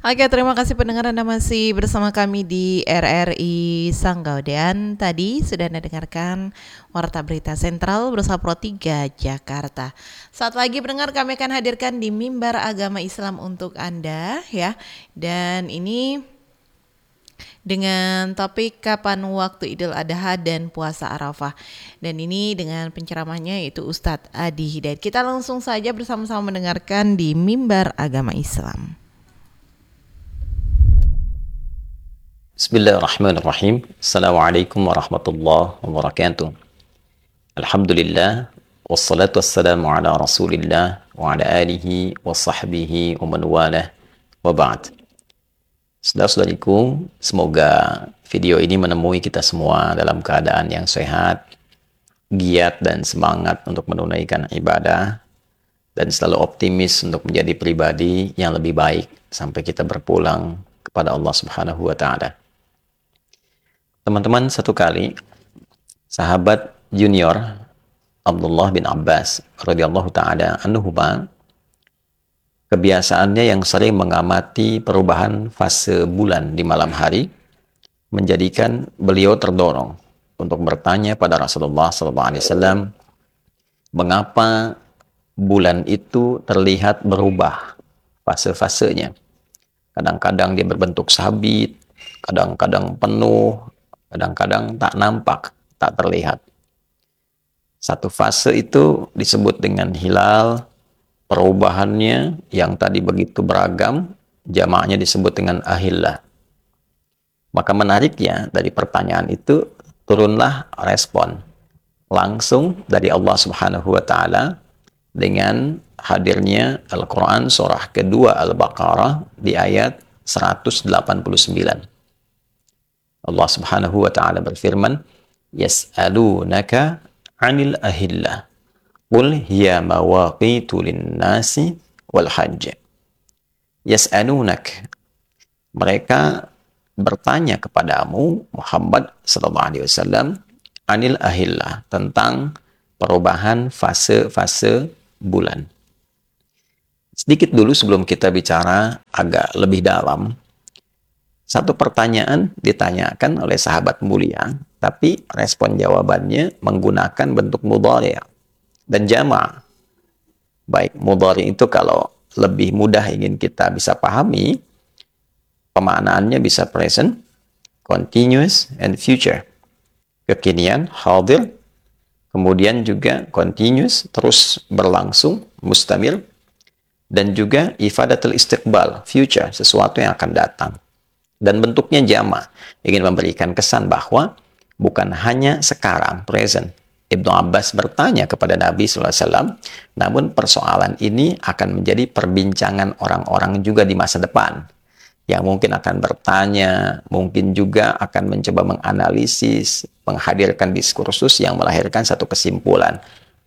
Oke, terima kasih pendengar Anda masih bersama kami di RRI Sanggau. Dan tadi sudah Anda dengarkan Warta Berita Sentral bersama Pro 3 Jakarta. Saat lagi pendengar kami akan hadirkan di Mimbar Agama Islam untuk Anda ya. Dan ini dengan topik kapan waktu Idul Adha dan puasa Arafah. Dan ini dengan penceramahnya yaitu Ustadz Adi Hidayat. Kita langsung saja bersama-sama mendengarkan di Mimbar Agama Islam. Bismillahirrahmanirrahim. Assalamualaikum warahmatullahi wabarakatuh. Alhamdulillah, wassalatu wassalamu ala rasulillah wa ala alihi wa sahbihi wa man walah wa ba'd. Saudara-saudariku, semoga video ini menemui kita semua dalam keadaan yang sehat, giat dan semangat untuk menunaikan ibadah, dan selalu optimis untuk menjadi pribadi yang lebih baik sampai kita berpulang kepada Allah Subhanahu wa Ta'ala. Teman-teman, satu kali sahabat junior Abdullah bin Abbas radhiyallahu taala anhuma, kebiasaannya yang sering mengamati perubahan fase bulan di malam hari menjadikan beliau terdorong untuk bertanya pada Rasulullah SAW, mengapa bulan itu terlihat berubah fase-fasenya. Kadang-kadang dia berbentuk sabit, kadang-kadang penuh, kadang-kadang tak nampak, tak terlihat. Satu fase itu disebut dengan hilal, perubahannya yang tadi begitu beragam, jamaknya disebut dengan ahillah. Maka menariknya dari pertanyaan itu, turunlah respon langsung dari Allah Subhanahu wa Ta'ala dengan hadirnya Al-Quran surah kedua Al-Baqarah di ayat 189. Allah Subhanahu wa Ta'ala berfirman, yas'alunaka 'anil ahillah qul hiya mawaqitu lin-nasi wal hajj. Yas'alunak, mereka bertanya kepadamu Muhammad sallallahu alaihi wasallam 'anil ahillah, tentang perubahan fase-fase bulan. Sedikit dulu sebelum kita bicara agak lebih dalam. Satu pertanyaan ditanyakan oleh sahabat mulia, tapi respon jawabannya menggunakan bentuk mudhari' dan jama'. Baik, mudhari' itu kalau lebih mudah ingin kita bisa pahami, pemaknaannya bisa present, continuous, and future. Kekinian, hadir, kemudian juga continuous, terus berlangsung, mustamir, dan juga ifadatul istiqbal, future, sesuatu yang akan datang. Dan bentuknya jama', ingin memberikan kesan bahwa bukan hanya sekarang, present. Ibnu Abbas bertanya kepada Nabi SAW, namun persoalan ini akan menjadi perbincangan orang-orang juga di masa depan, yang mungkin akan bertanya, mungkin juga akan mencoba menganalisis, menghadirkan diskursus yang melahirkan satu kesimpulan.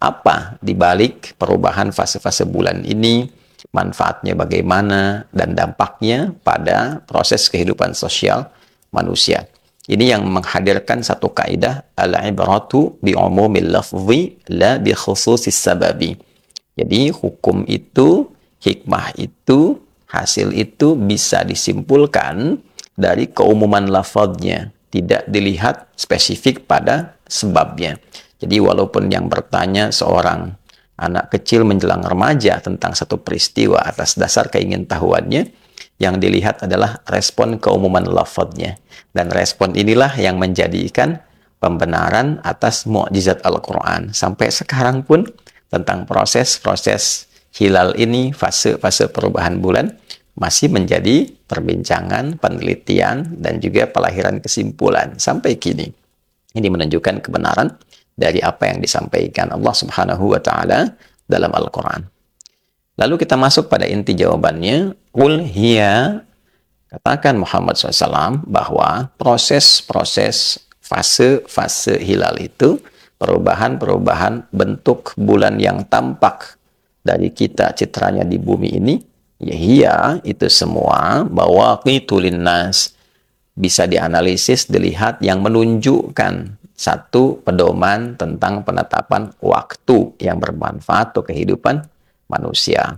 Apa dibalik perubahan fase-fase bulan ini, manfaatnya bagaimana, dan dampaknya pada proses kehidupan sosial manusia. Ini yang menghadirkan satu kaidah al-ibratu bi umumil lafzi la bi khususis sababi. Jadi hukum itu, hikmah itu, hasil itu bisa disimpulkan dari keumuman lafadznya, tidak dilihat spesifik pada sebabnya. Jadi walaupun yang bertanya seorang anak kecil menjelang remaja tentang satu peristiwa atas dasar keingintahuannya, yang dilihat adalah respon keumuman lafadznya. Dan respon inilah yang menjadikan pembenaran atas mukjizat Al-Quran. Sampai sekarang pun tentang proses-proses hilal ini, fase-fase perubahan bulan, masih menjadi perbincangan, penelitian, dan juga pelahiran kesimpulan sampai kini. Ini menunjukkan kebenaran dari apa yang disampaikan Allah Subhanahu wa Ta'ala dalam Al-Quran. Lalu kita masuk pada inti jawabannya. Qul hiya, katakan Muhammad SAW bahwa proses-proses fase-fase hilal itu, perubahan-perubahan bentuk bulan yang tampak dari kita citranya di bumi ini, ya hiya, itu semua mawaqitu linnas, bisa dianalisis, dilihat, yang menunjukkan satu pedoman tentang penetapan waktu yang bermanfaat untuk kehidupan manusia.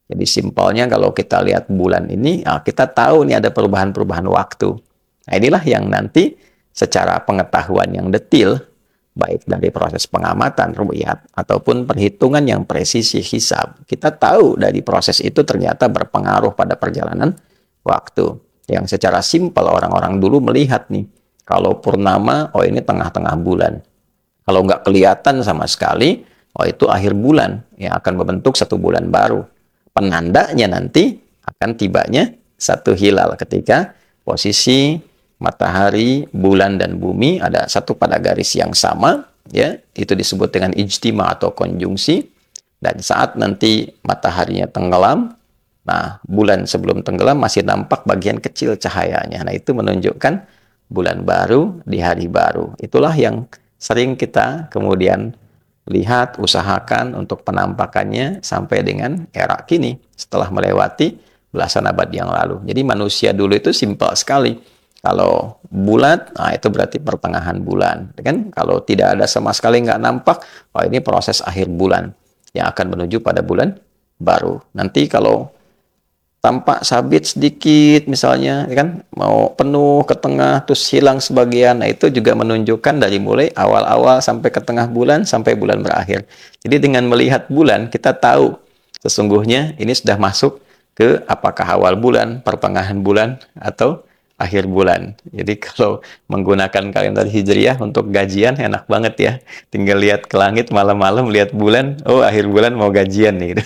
Jadi simpelnya kalau kita lihat bulan ini, kita tahu nih ada perubahan-perubahan waktu. Nah, inilah yang nanti secara pengetahuan yang detil, baik dari proses pengamatan, ru'yat, ataupun perhitungan yang presisi hisab, kita tahu dari proses itu ternyata berpengaruh pada perjalanan waktu. Yang secara simpel orang-orang dulu melihat nih, kalau purnama, oh ini tengah-tengah bulan. Kalau nggak kelihatan sama sekali, oh itu akhir bulan yang akan membentuk satu bulan baru. Penandanya nanti akan tibanya satu hilal ketika posisi matahari, bulan, dan bumi ada satu pada garis yang sama, ya itu disebut dengan ijtima atau konjungsi. Dan saat nanti mataharinya tenggelam, nah bulan sebelum tenggelam masih nampak bagian kecil cahayanya. Nah itu menunjukkan bulan baru di hari baru. Itulah yang sering kita kemudian lihat, usahakan untuk penampakannya sampai dengan era kini setelah melewati belasan abad yang lalu. Jadi manusia dulu itu simpel sekali. Kalau bulat, nah itu berarti pertengahan bulan. Kan? Kalau tidak ada sama sekali nggak nampak, oh ini proses akhir bulan yang akan menuju pada bulan baru. Nanti kalau tampak sabit sedikit misalnya, kan mau penuh ke tengah terus hilang sebagian, nah itu juga menunjukkan dari mulai awal-awal sampai ke tengah bulan sampai bulan berakhir. Jadi dengan melihat bulan kita tahu sesungguhnya ini sudah masuk ke apakah awal bulan, pertengahan bulan, atau akhir bulan. Jadi kalau menggunakan kalender hijriah untuk gajian enak banget ya, tinggal lihat ke langit malam-malam lihat bulan, oh akhir bulan mau gajian nih gitu.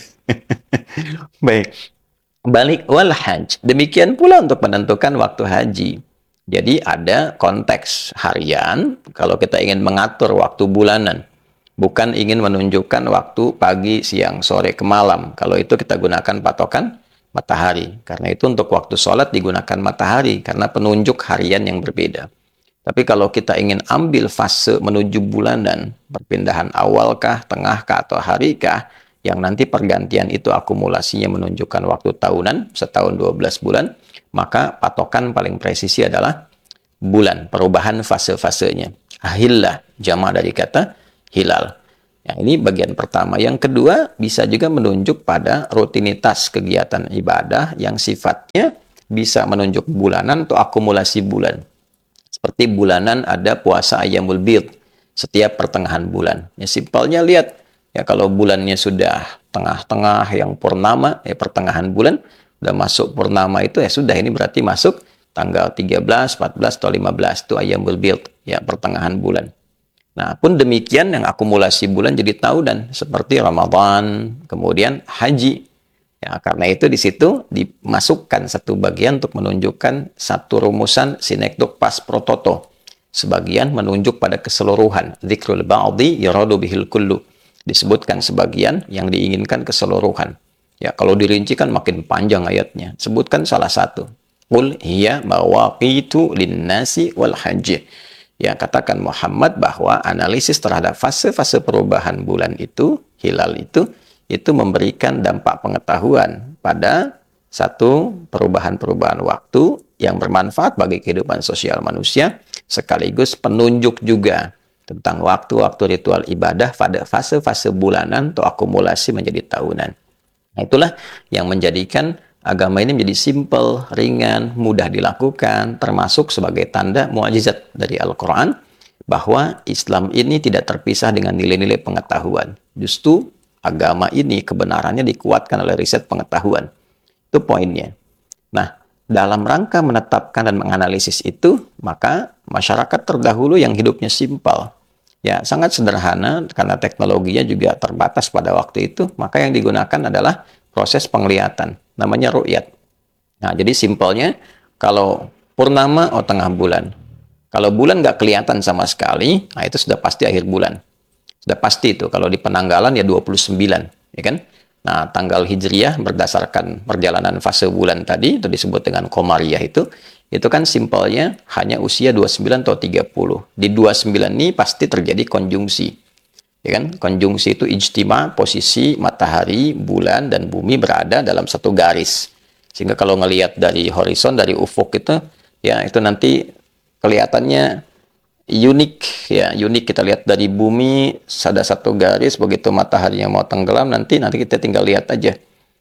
Baik, balik wal hajj. Demikian pula untuk menentukan waktu haji. Jadi ada konteks harian kalau kita ingin mengatur waktu bulanan. Bukan ingin menunjukkan waktu pagi, siang, sore, ke malam. Kalau itu kita gunakan patokan matahari. Karena itu untuk waktu sholat digunakan matahari. Karena penunjuk harian yang berbeda. Tapi kalau kita ingin ambil fase menuju bulanan, perpindahan awalkah, tengahkah, atau harikah, yang nanti pergantian itu akumulasinya menunjukkan waktu tahunan, setahun 12 bulan, maka patokan paling presisi adalah bulan, perubahan fase-fasenya. Ahillah, jama' dari kata hilal. Yang ini bagian pertama. Yang kedua, bisa juga menunjuk pada rutinitas kegiatan ibadah yang sifatnya bisa menunjuk bulanan atau akumulasi bulan. Seperti bulanan ada puasa Ayyamul Bid setiap pertengahan bulan. Ya simpelnya lihat, ya kalau bulannya sudah tengah-tengah yang purnama, ya pertengahan bulan, udah masuk purnama itu ya sudah ini berarti masuk tanggal 13, 14, atau 15 itu Ayyamul Bid, ya pertengahan bulan. Nah, pun demikian yang akumulasi bulan jadi tahunan seperti Ramadan, kemudian haji. Ya, karena itu di situ dimasukkan satu bagian untuk menunjukkan satu rumusan sinekduk pas prototo. Sebagian menunjuk pada keseluruhan. Dzikrul ba'di yuradu bihil kullu. Disebutkan sebagian yang diinginkan keseluruhan. Ya, kalau dirincikan makin panjang ayatnya. Sebutkan salah satu. Qul hiya mawaqitu linnasi wal hajj. Ya, katakan Muhammad bahwa analisis terhadap fase-fase perubahan bulan itu, hilal itu memberikan dampak pengetahuan pada satu perubahan-perubahan waktu yang bermanfaat bagi kehidupan sosial manusia, sekaligus penunjuk juga tentang waktu-waktu ritual ibadah pada fase-fase bulanan atau akumulasi menjadi tahunan. Nah, itulah yang menjadikan agama ini menjadi simpel, ringan, mudah dilakukan, termasuk sebagai tanda mukjizat dari Al-Quran, bahwa Islam ini tidak terpisah dengan nilai-nilai pengetahuan. Justru agama ini kebenarannya dikuatkan oleh riset pengetahuan. Itu poinnya. Nah, dalam rangka menetapkan dan menganalisis itu, maka masyarakat terdahulu yang hidupnya simpel, ya sangat sederhana karena teknologinya juga terbatas pada waktu itu, maka yang digunakan adalah proses penglihatan, namanya ru'yat. Nah, jadi simpelnya, kalau purnama, oh tengah bulan. Kalau bulan nggak kelihatan sama sekali, nah itu sudah pasti akhir bulan. Sudah pasti itu, kalau di penanggalan ya 29, ya kan? Nah, tanggal Hijriyah berdasarkan perjalanan fase bulan tadi, itu disebut dengan Qomariyah itu kan simpelnya hanya usia 29 atau 30. Di 29 ini pasti terjadi konjungsi. Ya kan? Konjungsi itu ijtima, posisi matahari, bulan, dan bumi berada dalam satu garis. Sehingga kalau ngelihat dari horizon, dari ufuk itu, ya itu nanti kelihatannya unik. Ya, unik kita lihat dari bumi, ada satu garis, begitu matahari yang mau tenggelam, nanti kita tinggal lihat aja.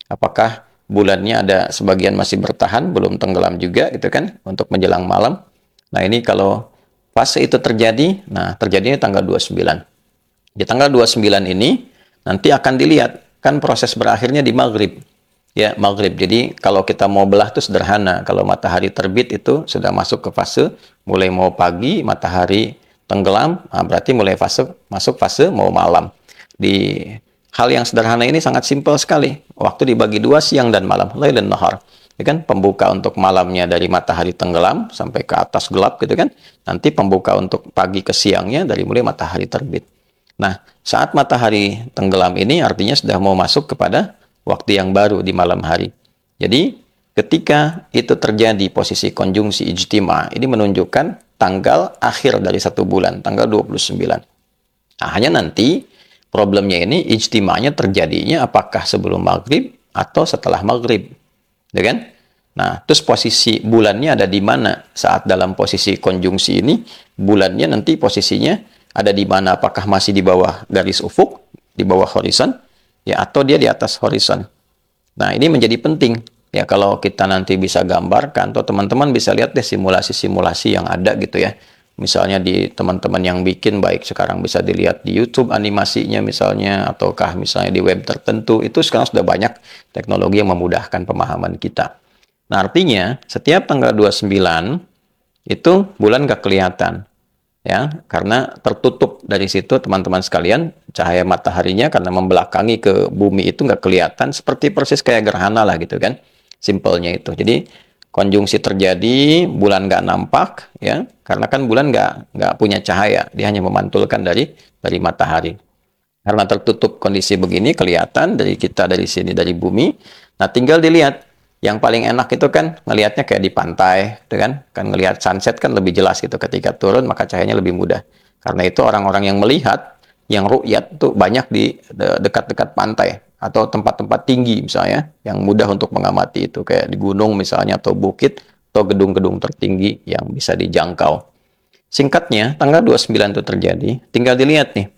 Apakah bulannya ada sebagian masih bertahan, belum tenggelam juga gitu kan, untuk menjelang malam. Nah, ini kalau fase itu terjadi, nah terjadinya tanggal 29. Di tanggal 29 ini nanti akan dilihat, kan proses berakhirnya di maghrib. Ya, maghrib. Jadi kalau kita mau belah itu sederhana. Kalau matahari terbit itu sudah masuk ke fase, mulai mau pagi, matahari tenggelam, nah berarti mulai masuk fase mau malam. Di hal yang sederhana ini sangat simpel sekali. Waktu dibagi dua, siang dan malam, lail dan nahar. Ya kan, pembuka untuk malamnya dari matahari tenggelam sampai ke atas gelap gitu kan. Nanti pembuka untuk pagi ke siangnya dari mulai matahari terbit. Nah, saat matahari tenggelam ini artinya sudah mau masuk kepada waktu yang baru di malam hari. Jadi, ketika itu terjadi posisi konjungsi ijtima, ini menunjukkan tanggal akhir dari satu bulan, tanggal 29. Nah, hanya nanti problemnya ini ijtimanya terjadinya apakah sebelum maghrib atau setelah maghrib. Ya kan? Nah, terus posisi bulannya ada di mana saat dalam posisi konjungsi ini? Bulannya nanti posisinya ada di mana? Apakah masih di bawah garis ufuk, di bawah horizon, ya, atau dia di atas horizon? Nah, ini menjadi penting. Ya, kalau kita nanti bisa gambarkan, atau teman-teman bisa lihat deh simulasi-simulasi yang ada gitu ya. Misalnya di teman-teman yang bikin, baik sekarang bisa dilihat di YouTube animasinya misalnya, ataukah misalnya di web tertentu, itu sekarang sudah banyak teknologi yang memudahkan pemahaman kita. Nah, artinya setiap tanggal 29 itu bulan nggak kelihatan. Ya, karena tertutup dari situ teman-teman sekalian, cahaya mataharinya karena membelakangi ke bumi itu nggak kelihatan, seperti persis kayak gerhana lah gitu kan, simpelnya itu. Jadi konjungsi terjadi, bulan nggak nampak, ya, karena kan bulan nggak punya cahaya, dia hanya memantulkan dari matahari. Karena tertutup kondisi begini, kelihatan dari kita dari sini, dari bumi. Nah, tinggal dilihat. Yang paling enak itu kan ngelihatnya kayak di pantai, gitu kan? Kan ngelihat sunset kan lebih jelas gitu. Ketika turun maka cahayanya lebih mudah. Karena itu orang-orang yang melihat, yang ru'yat tuh banyak di dekat-dekat pantai atau tempat-tempat tinggi misalnya, yang mudah untuk mengamati itu kayak di gunung misalnya atau bukit atau gedung-gedung tertinggi yang bisa dijangkau. Singkatnya, tanggal 29 itu terjadi, tinggal dilihat nih.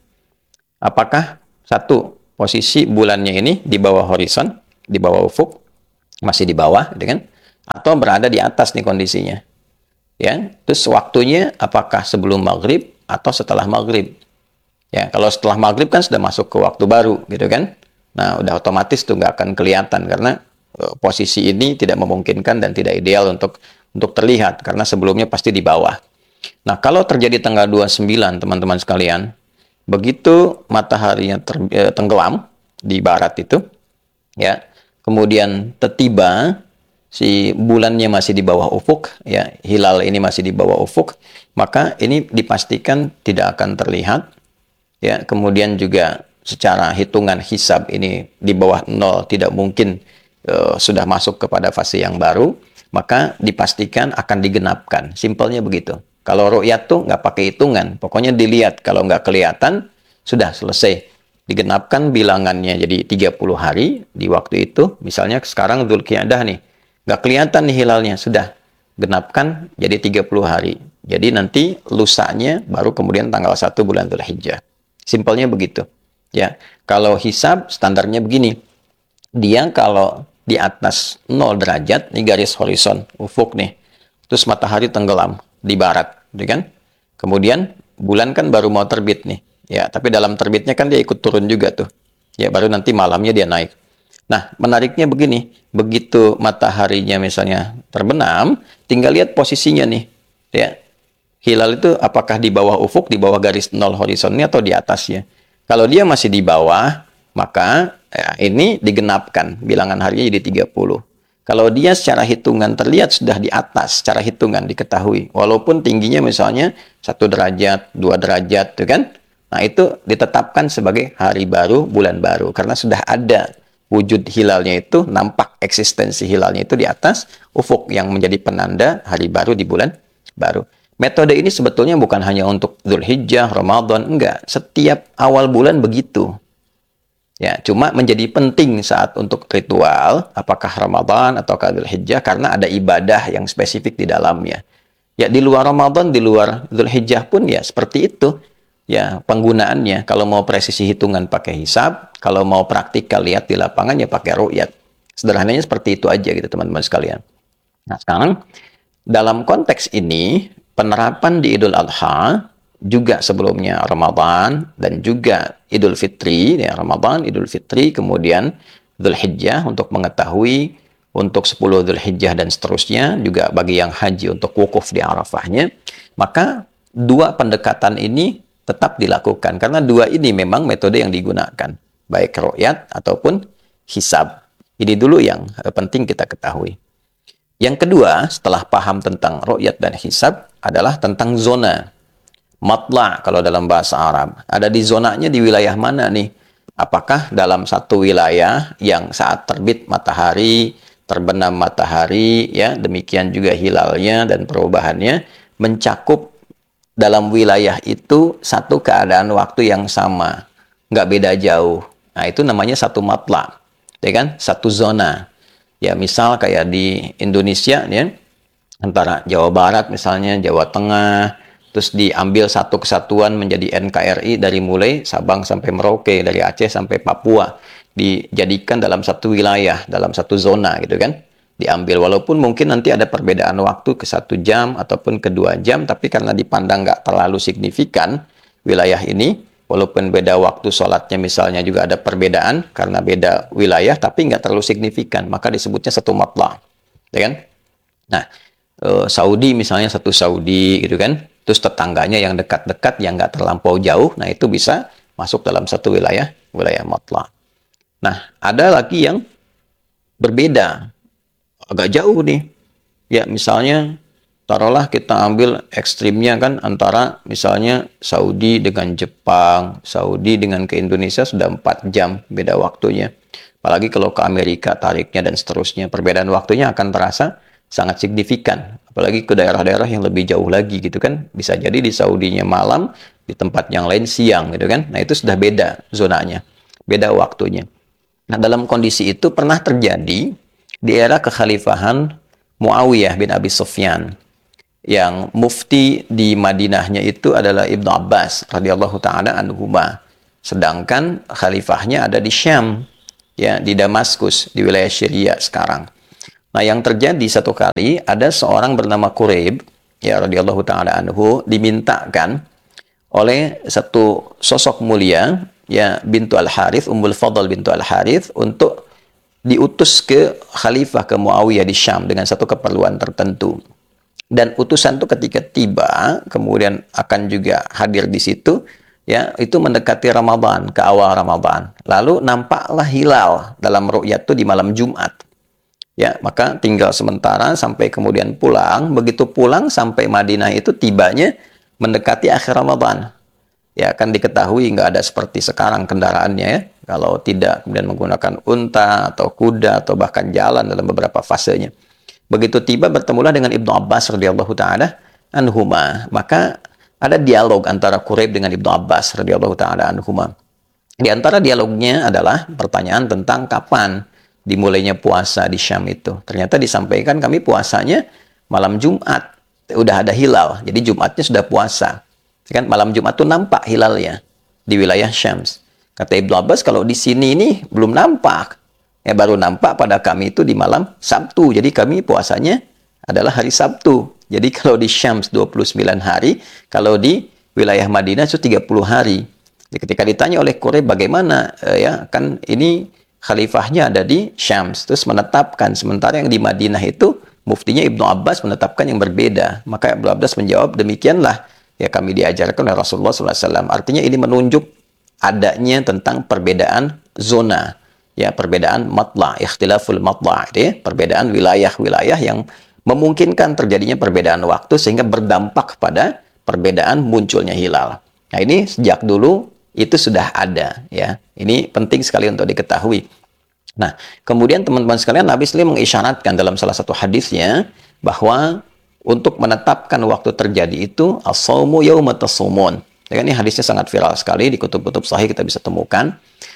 Apakah satu, posisi bulannya ini di bawah horizon, di bawah ufuk, masih di bawah, gitu kan? Atau berada di atas nih kondisinya. Ya, terus waktunya apakah sebelum maghrib atau setelah maghrib? Ya, kalau setelah maghrib kan sudah masuk ke waktu baru, gitu kan? Nah, udah otomatis tuh nggak akan kelihatan karena posisi ini tidak memungkinkan dan tidak ideal untuk terlihat karena sebelumnya pasti di bawah. Nah, kalau terjadi tanggal 29, teman-teman sekalian, begitu mataharinya tenggelam di barat itu, ya, kemudian tiba si bulannya masih di bawah ufuk, ya, hilal ini masih di bawah ufuk, maka ini dipastikan tidak akan terlihat, ya. Kemudian juga secara hitungan hisab ini di bawah nol tidak mungkin sudah masuk kepada fase yang baru, maka dipastikan akan digenapkan. Simpelnya begitu. Kalau ru'yat tuh nggak pakai hitungan, pokoknya dilihat. Kalau nggak kelihatan, sudah selesai. Digenapkan bilangannya jadi 30 hari di waktu itu. Misalnya sekarang Dzulqa'dah nih, nggak kelihatan nih hilalnya, sudah. Genapkan jadi 30 hari. Jadi nanti lusanya baru kemudian tanggal 1 bulan Dzulhijjah. Simpelnya begitu. Ya, kalau hisab standarnya begini. Dia kalau di atas 0 derajat, ini garis horizon, ufuk nih. Terus matahari tenggelam di barat, gitu kan? Kemudian bulan kan baru mau terbit nih. Ya, tapi dalam terbitnya kan dia ikut turun juga tuh. Ya, baru nanti malamnya dia naik. Nah, menariknya begini. Begitu mataharinya misalnya terbenam, tinggal lihat posisinya nih. Ya. Hilal itu apakah di bawah ufuk, di bawah garis 0 horizonnya atau di atasnya. Kalau dia masih di bawah, maka ya, ini digenapkan. Bilangan harinya jadi 30. Kalau dia secara hitungan terlihat sudah di atas, secara hitungan diketahui. Walaupun tingginya misalnya 1 derajat, 2 derajat, tuh kan? Nah, itu ditetapkan sebagai hari baru, bulan baru. Karena sudah ada wujud hilalnya itu, nampak eksistensi hilalnya itu di atas ufuk yang menjadi penanda hari baru di bulan baru. Metode ini sebetulnya bukan hanya untuk Dzulhijjah, Ramadan, enggak. Setiap awal bulan begitu. Ya, cuma menjadi penting saat untuk ritual, apakah Ramadan atau Dzulhijjah, karena ada ibadah yang spesifik di dalamnya. Ya, di luar Ramadan, di luar Dzulhijjah pun ya seperti itu. Ya, penggunaannya, kalau mau presisi hitungan pakai hisab, kalau mau praktikal lihat di lapangan ya pakai ru'yat. Sederhananya seperti itu aja gitu teman-teman sekalian. Nah, sekarang dalam konteks ini, penerapan di Idul Adha juga sebelumnya Ramadan dan juga Idul Fitri, ya Ramadan, Idul Fitri, kemudian Dzul Hijjah untuk mengetahui untuk 10 Dzul Hijjah dan seterusnya, juga bagi yang haji untuk wukuf di Arafahnya, maka dua pendekatan ini tetap dilakukan karena dua ini memang metode yang digunakan, baik ru'yat ataupun hisab. Ini dulu yang penting kita ketahui. Yang kedua, setelah paham tentang ru'yat dan hisab, adalah tentang zona. Matla' kalau dalam bahasa Arab. Ada di zonanya di wilayah mana nih? Apakah dalam satu wilayah yang saat terbit matahari, terbenam matahari, ya demikian juga hilalnya dan perubahannya, mencakup dalam wilayah itu satu keadaan waktu yang sama. Nggak beda jauh. Nah, itu namanya satu matla'. Ya kan? Satu zona. Ya, misal kayak di Indonesia ya, antara Jawa Barat misalnya, Jawa Tengah, terus diambil satu kesatuan menjadi NKRI dari mulai Sabang sampai Merauke, dari Aceh sampai Papua, dijadikan dalam satu wilayah, dalam satu zona gitu kan. Diambil, walaupun mungkin nanti ada perbedaan waktu ke 1 jam ataupun ke 2 jam, tapi karena dipandang nggak terlalu signifikan wilayah ini, walaupun beda waktu sholatnya misalnya juga ada perbedaan karena beda wilayah, tapi nggak terlalu signifikan, maka disebutnya satu matla, ya kan? Nah, Saudi misalnya satu Saudi gitu kan, terus tetangganya yang dekat-dekat yang nggak terlampau jauh, nah itu bisa masuk dalam satu wilayah matla. Nah, ada lagi yang berbeda, agak jauh nih, ya misalnya taruhlah kita ambil ekstrimnya kan antara misalnya Saudi dengan Jepang, Saudi dengan ke Indonesia sudah 4 jam beda waktunya. Apalagi kalau ke Amerika tariknya dan seterusnya, perbedaan waktunya akan terasa sangat signifikan. Apalagi ke daerah-daerah yang lebih jauh lagi gitu kan. Bisa jadi di Saudinya malam, di tempat yang lain siang gitu kan. Nah itu sudah beda zonanya, beda waktunya. Nah dalam kondisi itu pernah terjadi di era kekhalifahan Muawiyah bin Abi Sufyan, yang mufti di Madinahnya itu adalah Ibnu Abbas radhiyallahu taala anhuma. Sedangkan khalifahnya ada di Syam, ya di Damaskus, di wilayah Syria sekarang. Nah, yang terjadi satu kali ada seorang bernama Quraib, ya radhiyallahu taala anhu, dimintakan oleh satu sosok mulia, ya bintu Al-Harith, Ummul Fadl bintu Al-Harith, untuk diutus ke khalifah, ke Muawiyah di Syam dengan satu keperluan tertentu. Dan utusan itu ketika tiba, kemudian akan juga hadir di situ, ya itu mendekati Ramadan, ke awal Ramadan. Lalu nampaklah hilal dalam ru'yat itu di malam Jumat. Ya, maka tinggal sementara sampai kemudian pulang. Begitu pulang sampai Madinah itu tibanya mendekati akhir Ramadan. Ya, kan diketahui nggak ada seperti sekarang kendaraannya ya. Kalau tidak kemudian menggunakan unta atau kuda atau bahkan jalan dalam beberapa fasenya. Begitu tiba bertemulah dengan Ibnu Abbas radhiyallahu taala anhuma. Maka ada dialog antara Quraib dengan Ibnu Abbas radhiyallahu taala anhuma. Di antara dialognya adalah pertanyaan tentang kapan dimulainya puasa di Syam itu. Ternyata disampaikan kami puasanya malam Jumat. Udah ada hilal. Jadi Jumatnya sudah puasa. Kan malam Jumat itu nampak hilalnya di wilayah Syam. Kata Ibnu Abbas, kalau di sini ini belum nampak. Ya baru nampak pada kami itu di malam Sabtu. Jadi kami puasanya adalah hari Sabtu. Jadi kalau di Syams 29 hari, kalau di wilayah Madinah itu 30 hari. Jadi ketika ditanya oleh Quraib bagaimana, ya kan ini khalifahnya ada di Syams, terus menetapkan, sementara yang di Madinah itu muftinya Ibnu Abbas menetapkan yang berbeda. Maka Ibnu Abbas menjawab, demikianlah ya kami diajarkan oleh Rasulullah SAW. Artinya ini menunjuk adanya tentang perbedaan zona. Ya, perbedaan matla, ikhtilaful matla, ya, perbedaan wilayah-wilayah yang memungkinkan terjadinya perbedaan waktu sehingga berdampak pada perbedaan munculnya hilal. Nah, ini sejak dulu itu sudah ada, ya. Ini penting sekali untuk diketahui. Nah, kemudian teman-teman sekalian, Nabi SAW mengisyaratkan dalam salah satu hadisnya bahwa untuk menetapkan waktu terjadi itu as-shaumu yauma tasumun. Ya, ini hadisnya sangat viral sekali di kutub-kutub sahih kita bisa temukan.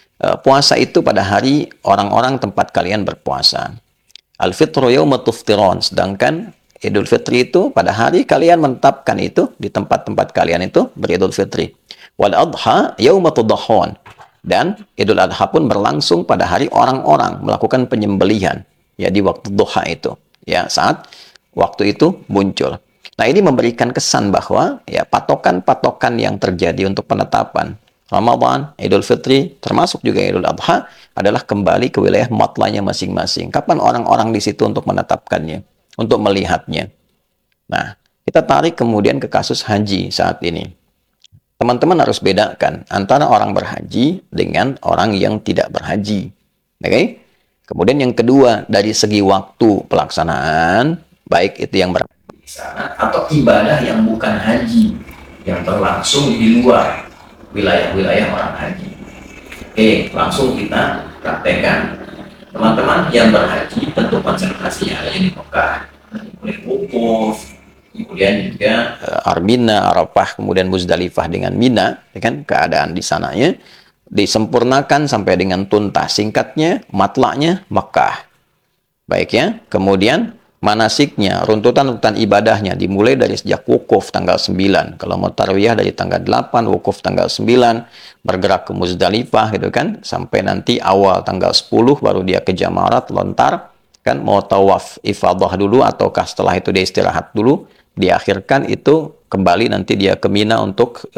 Puasa itu pada hari orang-orang tempat kalian berpuasa. Al-fitru yawma tuftiron. Sedangkan Idul Fitri itu pada hari kalian menetapkan itu di tempat-tempat kalian itu beridul fitri. Wal adha yawma tudahhon. Dan Idul Adha pun berlangsung pada hari orang-orang melakukan penyembelihan, ya, di waktu duha itu, ya, saat waktu itu muncul. Nah, ini memberikan kesan bahwa, ya, patokan-patokan yang terjadi untuk penetapan Ramadan, Idul Fitri, termasuk juga Idul Adha, adalah kembali ke wilayah matlanya masing-masing. Kapan orang-orang di situ untuk menetapkannya, untuk melihatnya. Nah, kita tarik kemudian ke kasus haji saat ini. Teman-teman harus bedakan antara orang berhaji dengan orang yang tidak berhaji. Oke? Kemudian yang kedua, dari segi waktu pelaksanaan, baik itu yang berhaji di sana atau ibadah yang bukan haji, yang berlangsung di luar wilayah-wilayah orang haji. Oke, langsung kita praktekkan. Teman-teman yang berhaji tentu konsentrasinya ada di Mekah, mulai wukuf, kemudian juga Armina, Arafah, kemudian Muzdalifah dengan Mina, ya kan, keadaan di sananya disempurnakan sampai dengan tuntas. Singkatnya, matlaknya Mekah. Baik ya, kemudian manasiknya, runtutan-runtutan ibadahnya dimulai dari sejak wukuf tanggal 9. Kalau mau tarwiyah dari tanggal 8, wukuf tanggal 9, bergerak ke Muzdalifah gitu kan, sampai nanti awal tanggal 10 baru dia ke Jamarat, lontar, kan, mau tawaf ifadah dulu ataukah setelah itu dia istirahat dulu, diakhirkan itu kembali nanti dia ke Mina untuk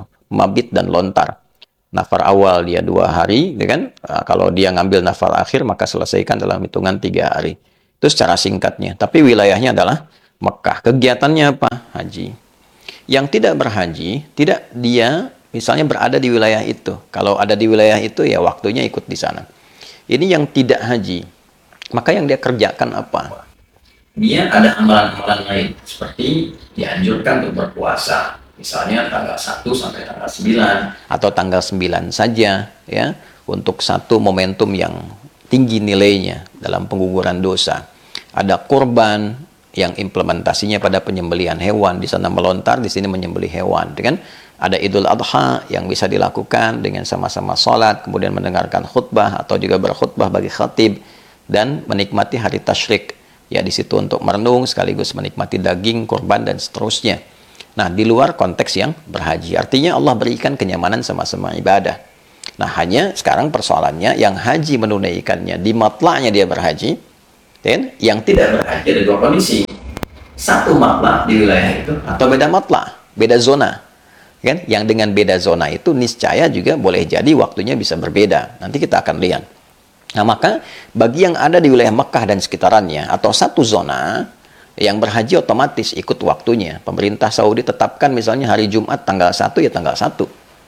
mabit dan lontar. Nafar awal dia 2 hari, ya kan? Kalau dia ngambil nafar akhir maka selesaikan dalam hitungan 3 hari. Itu secara singkatnya. Tapi wilayahnya adalah Mekah. Kegiatannya apa? Haji. Yang tidak berhaji, tidak dia misalnya berada di wilayah itu. Kalau ada di wilayah itu ya waktunya ikut di sana. Ini yang tidak haji. Maka yang dia kerjakan apa? Dia ada amalan-amalan lain, seperti dianjurkan untuk berpuasa, misalnya tanggal 1 sampai tanggal 9, atau tanggal 9 saja, ya, untuk satu momentum yang tinggi nilainya dalam pengguguran dosa. Ada kurban yang implementasinya pada penyembelihan hewan, di sana melontar, di sini menyembelih hewan, kan? Ada Idul Adha yang bisa dilakukan dengan sama-sama sholat, kemudian mendengarkan khutbah atau juga berkhutbah bagi khatib, dan menikmati hari tasyrik, ya, di situ untuk merenung sekaligus menikmati daging kurban dan seterusnya. Nah, di luar konteks yang berhaji, artinya Allah berikan kenyamanan sama-sama ibadah. Nah, hanya sekarang persoalannya yang haji menunaikannya di matla'nya dia berhaji, dan yang tidak berhaji ada 2 kondisi. Satu matla' di wilayah itu atau beda matla', beda zona. Kan? Yang dengan beda zona itu niscaya juga boleh jadi waktunya bisa berbeda. Nanti kita akan lihat. Nah, maka bagi yang ada di wilayah Mekah dan sekitarannya atau satu zona yang berhaji otomatis ikut waktunya. Pemerintah Saudi tetapkan misalnya hari Jumat tanggal 1 ya tanggal 1.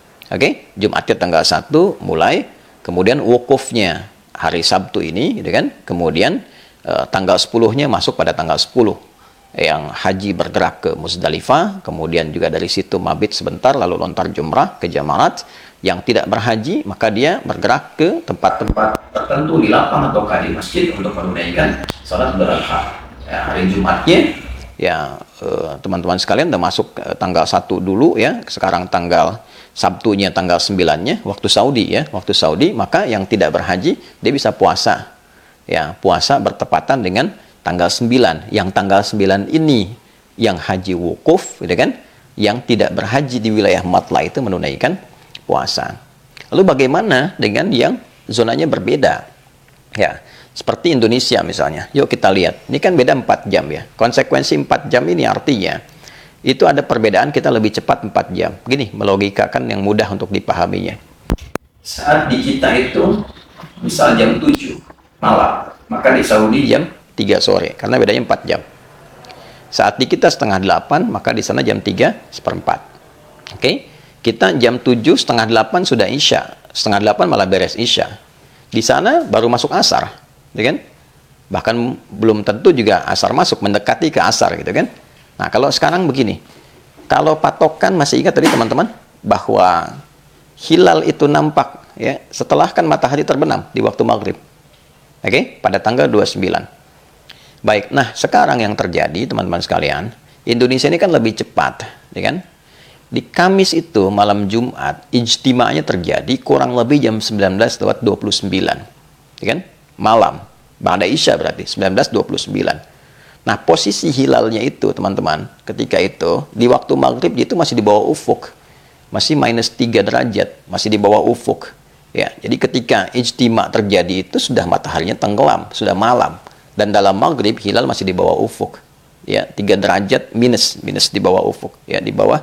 Oke, Jumatnya tanggal 1 mulai, kemudian wukufnya hari Sabtu ini, gitu kan? Kemudian tanggal 10-nya masuk pada tanggal 10. Yang haji bergerak ke Muzdalifah, kemudian juga dari situ mabit sebentar lalu lontar jumrah ke Jamarat. Yang tidak berhaji maka dia bergerak ke tempat-tempat tertentu di lapang atau di masjid untuk menunaikan salat beradha. Ya, hari Jumatnya ya teman-teman sekalian udah masuk tanggal 1 dulu ya. Sekarang tanggal Sabtunya tanggal 9-nya waktu Saudi ya, waktu Saudi, maka yang tidak berhaji dia bisa puasa. Ya, puasa bertepatan dengan tanggal 9. Yang tanggal 9 ini yang haji wukuf, gitu kan? Yang tidak berhaji di wilayah matla itu menunaikan puasa. Lalu bagaimana dengan yang zonanya berbeda? Ya, seperti Indonesia misalnya. Yuk kita lihat. Ini kan beda 4 jam ya. Konsekuensi 4 jam ini artinya itu ada perbedaan, kita lebih cepat 4 jam. Gini, melogikakan yang mudah untuk dipahaminya. Saat di kita itu misal jam 7 malam, maka di Saudi jam 3 sore karena bedanya 4 jam. Saat di kita setengah 8, maka di sana jam 3:4. Oke? Kita jam 7, setengah 8 sudah Isya. Setengah 8 malah beres Isya. Di sana baru masuk Asar, gitu kan? Bahkan belum tentu juga Asar masuk, mendekati ke Asar, gitu kan? Nah, kalau sekarang begini. Kalau patokan, masih ingat tadi teman-teman, bahwa hilal itu nampak ya setelah kan matahari terbenam di waktu maghrib. Oke? Pada tanggal 29. Baik, nah sekarang yang terjadi teman-teman sekalian, Indonesia ini kan lebih cepat, ya kan? Di Kamis itu malam Jumat, ijtima'nya terjadi kurang lebih jam 19:29, ya kan? Malam, ba'da Isya berarti 19:29. Nah, posisi hilalnya itu teman-teman, ketika itu di waktu maghrib itu masih di bawah ufuk, masih -3 derajat, masih di bawah ufuk. Ya, jadi ketika ijtima terjadi itu sudah mataharinya tenggelam, sudah malam. Dan dalam maghrib hilal masih di bawah ufuk. Ya, 3 derajat minus di bawah ufuk. Ya, di bawah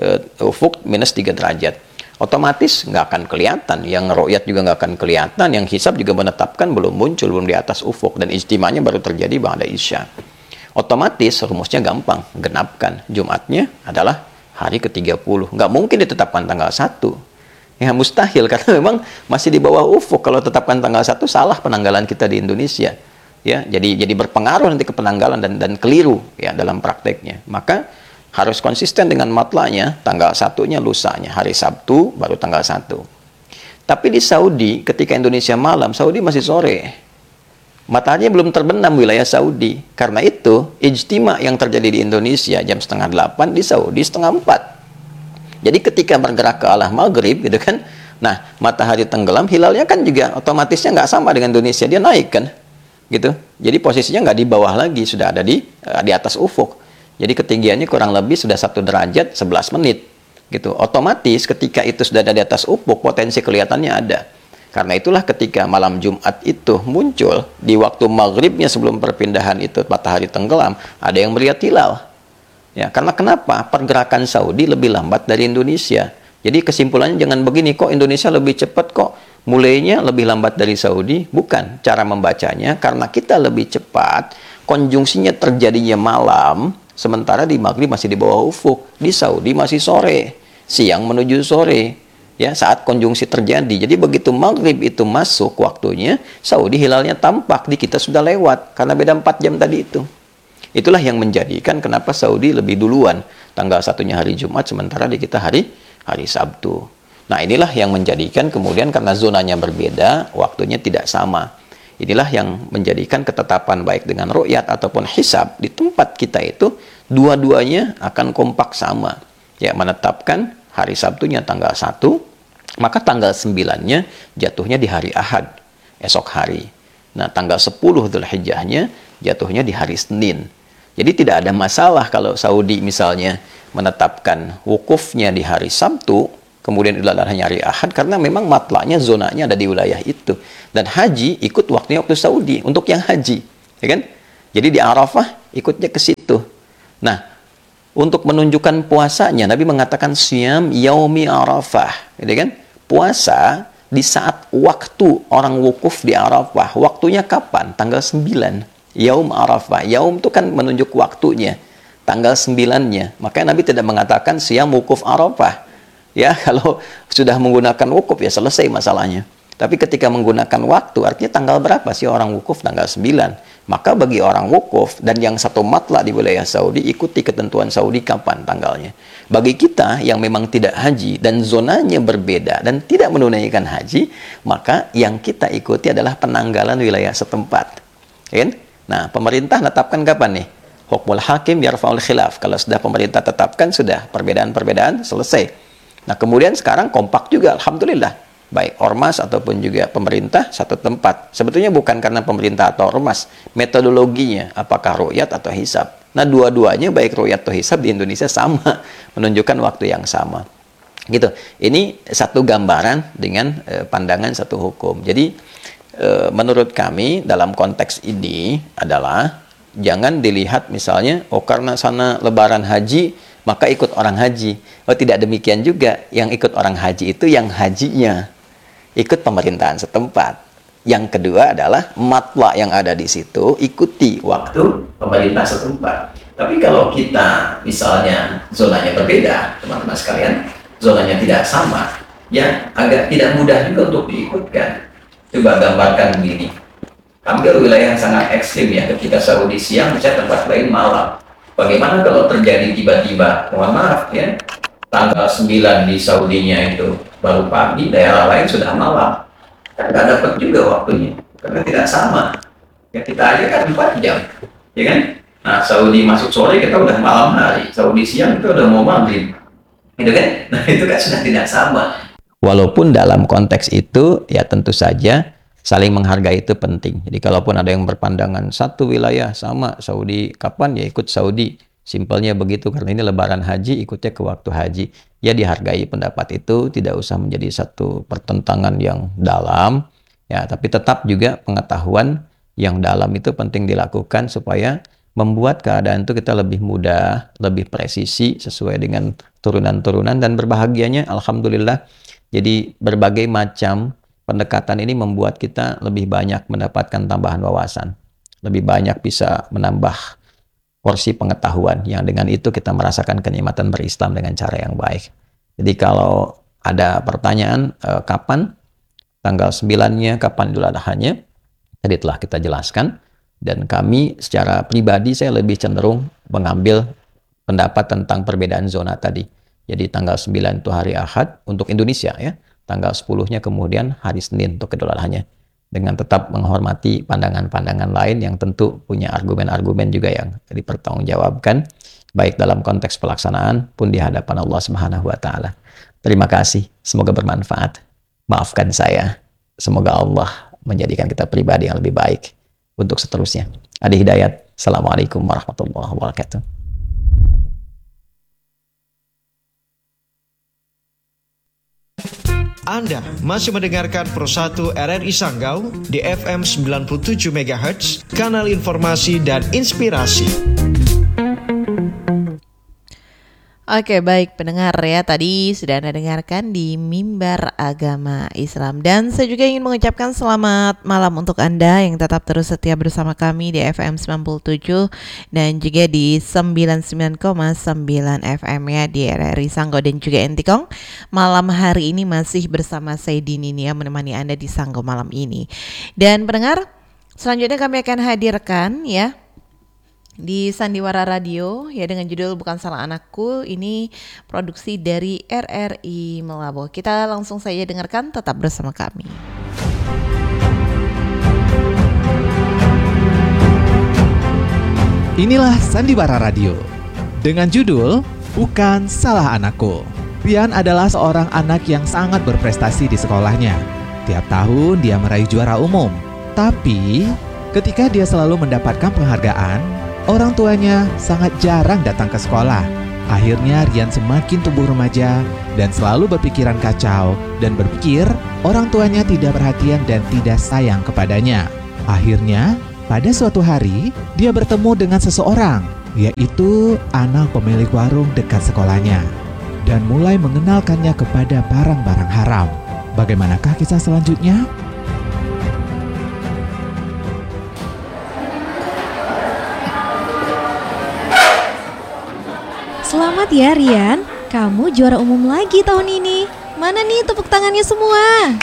ufuk minus 3 derajat. Otomatis nggak akan kelihatan. Yang ru'yat juga nggak akan kelihatan. Yang hisab juga menetapkan belum muncul, belum di atas ufuk. Dan ijtimanya baru terjadi ba'da isya. Otomatis rumusnya gampang. Genapkan. Jumatnya adalah hari ke-30. Nggak mungkin ditetapkan tanggal 1. Ya mustahil, karena memang masih di bawah ufuk. Kalau tetapkan tanggal 1, salah penanggalan kita di Indonesia. Ya, jadi berpengaruh nanti ke penanggalan dan keliru ya dalam prakteknya. Maka harus konsisten dengan matlanya, tanggal 1-nya lusanya, hari Sabtu baru tanggal 1. Tapi di Saudi, ketika Indonesia malam, Saudi masih sore. Mataharinya belum terbenam wilayah Saudi. Karena itu, ijtima yang terjadi di Indonesia jam setengah 8, di Saudi setengah 4. Jadi ketika bergerak ke arah maghrib gitu kan, nah matahari tenggelam, hilalnya kan juga otomatisnya nggak sama dengan Indonesia, dia naik kan, gitu. Jadi posisinya nggak di bawah lagi, sudah ada di atas ufuk. Jadi ketinggiannya kurang lebih sudah 1 derajat 11 menit, gitu. Otomatis ketika itu sudah ada di atas ufuk, potensi kelihatannya ada. Karena itulah ketika malam Jumat itu muncul di waktu maghribnya sebelum perpindahan itu matahari tenggelam, ada yang melihat hilal. Ya, karena kenapa? Pergerakan Saudi lebih lambat dari Indonesia. Jadi kesimpulannya jangan begini, kok Indonesia lebih cepat, kok mulainya lebih lambat dari Saudi. Bukan, cara membacanya karena kita lebih cepat, konjungsinya terjadinya malam, sementara di maghrib masih di bawah ufuk, di Saudi masih sore, siang menuju sore. Ya, saat konjungsi terjadi. Jadi begitu maghrib itu masuk waktunya, Saudi hilalnya tampak, di kita sudah lewat karena beda 4 jam tadi itu. Itulah yang menjadikan kenapa Saudi lebih duluan tanggal 1-nya hari Jumat, sementara di kita hari Sabtu. Nah, inilah yang menjadikan kemudian karena zonanya berbeda, waktunya tidak sama. Inilah yang menjadikan ketetapan baik dengan ru'yat ataupun hisab di tempat kita itu dua-duanya akan kompak sama. Ya, menetapkan hari Sabtunya tanggal 1, maka tanggal 9-nya jatuhnya di hari Ahad, esok hari. Nah, tanggal 10 Dzulhijjahnya jatuhnya di hari Senin. Jadi tidak ada masalah kalau Saudi misalnya menetapkan wukufnya di hari Sabtu, kemudian Idul Adha hari Ahad, karena memang matlaknya, zonanya ada di wilayah itu. Dan haji ikut waktunya waktu Saudi, untuk yang haji. Ya kan? Jadi di Arafah ikutnya ke situ. Nah, untuk menunjukkan puasanya, Nabi mengatakan siyam yaumi Arafah. Ya kan? Puasa di saat waktu orang wukuf di Arafah. Waktunya kapan? Tanggal 9. Yaum Arafah. Yaum itu kan menunjuk waktunya. Tanggal 9-nya. Makanya Nabi tidak mengatakan siam wukuf Arafah. Ya, kalau sudah menggunakan wukuf ya selesai masalahnya. Tapi ketika menggunakan waktu, artinya tanggal berapa sih orang wukuf? Tanggal 9. Maka bagi orang wukuf dan yang satu matlak di wilayah Saudi, ikuti ketentuan Saudi kapan tanggalnya. Bagi kita yang memang tidak haji dan zonanya berbeda dan tidak menunaikan haji, maka yang kita ikuti adalah penanggalan wilayah setempat. Ya kan? Nah, pemerintah tetapkan kapan nih? Hukmul hakim yarfa'ul khilaf. Kalau sudah pemerintah tetapkan, sudah perbedaan-perbedaan selesai. Nah, kemudian sekarang kompak juga, alhamdulillah. Baik ormas ataupun juga pemerintah satu tempat. Sebetulnya bukan karena pemerintah atau ormas, metodologinya apakah ru'yat atau hisab. Nah, dua-duanya baik ru'yat atau hisab di Indonesia sama, menunjukkan waktu yang sama. Gitu. Ini satu gambaran dengan pandangan satu hukum. Jadi menurut kami dalam konteks ini adalah jangan dilihat misalnya, oh karena sana lebaran haji maka ikut orang haji. Oh tidak demikian juga. Yang ikut orang haji itu yang hajinya ikut pemerintahan setempat. Yang kedua adalah matla yang ada di situ, ikuti waktu pemerintah setempat. Tapi kalau kita misalnya zonanya berbeda, teman-teman sekalian, zonanya tidak sama, ya agak tidak mudah juga untuk diikutkan. Coba gambarkan begini. Ambil wilayah yang sangat ekstrim ya, ketika Saudi siang, misalnya tempat lain malam. Bagaimana kalau terjadi tiba-tiba, mohon maaf ya, tanggal 9 di Saudinya itu baru pagi, daerah lain sudah malam. Kan nggak dapat juga waktunya, karena tidak sama. Ya kita aja kan 4 jam, ya kan? Nah, Saudi masuk sore, kita udah malam hari. Saudi siang, itu udah mau maghrib. Gitu kan? Nah, itu kan sudah tidak sama. Walaupun dalam konteks itu, ya tentu saja saling menghargai itu penting. Jadi kalaupun ada yang berpandangan satu wilayah sama Saudi, kapan ya ikut Saudi. Simpelnya begitu, karena ini lebaran haji, ikutnya ke waktu haji. Ya dihargai pendapat itu, tidak usah menjadi satu pertentangan yang dalam, ya, tapi tetap juga pengetahuan yang dalam itu penting dilakukan supaya membuat keadaan itu kita lebih mudah, lebih presisi sesuai dengan turunan-turunan, dan berbahagianya alhamdulillah. Jadi berbagai macam pendekatan ini membuat kita lebih banyak mendapatkan tambahan wawasan, lebih banyak bisa menambah porsi pengetahuan, yang dengan itu kita merasakan kenikmatan berislam dengan cara yang baik. Jadi kalau ada pertanyaan kapan tanggal 9-nya, kapan Idul Adha-nya, tadi telah kita jelaskan, dan kami secara pribadi saya lebih cenderung mengambil pendapat tentang perbedaan zona tadi. Jadi tanggal 9 itu hari Ahad untuk Indonesia ya, tanggal 10-nya kemudian hari Senin untuk Idul Adha-nya. Dengan tetap menghormati pandangan-pandangan lain yang tentu punya argumen-argumen juga yang dipertanggungjawabkan, baik dalam konteks pelaksanaan pun di hadapan Allah Subhanahu wa Ta'ala. Terima kasih, semoga bermanfaat. Maafkan saya, semoga Allah menjadikan kita pribadi yang lebih baik untuk seterusnya. Adi Hidayat, Assalamualaikum warahmatullahi wabarakatuh. Anda masih mendengarkan Pro 1 RRI Sanggau di FM 97 MHz, kanal informasi dan inspirasi. Oke, baik pendengar ya, tadi sudah Anda dengarkan di Mimbar Agama Islam. Dan saya juga ingin mengucapkan selamat malam untuk Anda yang tetap terus setia bersama kami di FM 97 dan juga di 99,9 FM ya di RRI Sanggau dan juga Entikong. Malam hari ini masih bersama saya Dini ya, menemani Anda di Sanggau malam ini. Dan pendengar, selanjutnya kami akan hadirkan ya di Sandiwara Radio ya dengan judul Bukan Salah Anakku. Ini produksi dari RRI Melabo. Kita langsung saja dengarkan, tetap bersama kami. Inilah Sandiwara Radio dengan judul Bukan Salah Anakku. Rian adalah seorang anak yang sangat berprestasi di sekolahnya. Tiap tahun dia meraih juara umum. Tapi ketika dia selalu mendapatkan penghargaan, orang tuanya sangat jarang datang ke sekolah. Akhirnya Rian semakin tumbuh remaja dan selalu berpikiran kacau dan berpikir orang tuanya tidak perhatian dan tidak sayang kepadanya. Akhirnya pada suatu hari dia bertemu dengan seseorang, yaitu anak pemilik warung dekat sekolahnya, dan mulai mengenalkannya kepada barang-barang haram. Bagaimanakah kisah selanjutnya? Selamat ya Rian, kamu juara umum lagi tahun ini. Mana nih tepuk tangannya semua?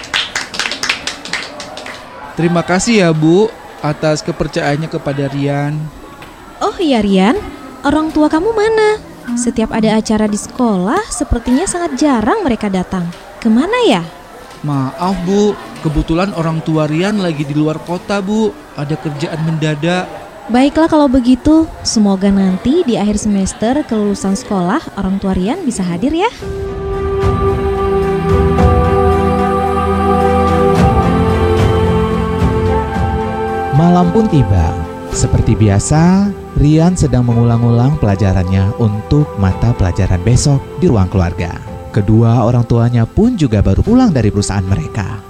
Terima kasih ya Bu atas kepercayaannya kepada Rian. Oh iya Rian, orang tua kamu mana? Setiap ada acara di sekolah, sepertinya sangat jarang mereka datang. Kemana ya? Maaf Bu, kebetulan orang tua Rian lagi di luar kota Bu. Ada kerjaan mendadak. Baiklah kalau begitu, semoga nanti di akhir semester kelulusan sekolah orang tua Rian bisa hadir ya. Malam pun tiba. Seperti biasa, Rian sedang mengulang-ulang pelajarannya untuk mata pelajaran besok di ruang keluarga. Kedua orang tuanya pun juga baru pulang dari perusahaan mereka.